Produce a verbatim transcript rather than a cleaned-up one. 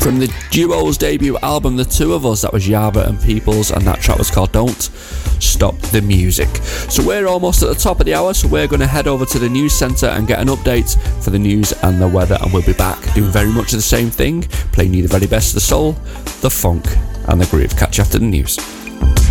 From the duo's debut album, The Two of Us, that was Yaba and Peoples, and that track was called Don't Stop the Music. So we're almost at the top of the hour, so we're going to head over to the news centre and get an update for the news and the weather, and we'll be back doing very much the same thing, playing you the very best of the soul, the funk and the groove. Catch you after the news.